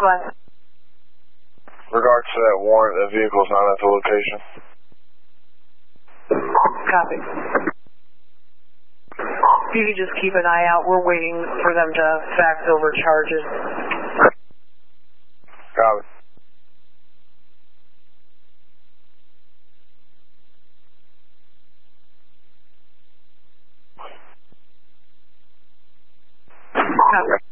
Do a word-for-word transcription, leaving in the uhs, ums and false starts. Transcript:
What? Regards to that warrant, that vehicle's not at the location. Copy. If you could just keep an eye out, we're waiting for them to fax over charges. Copy. Copy.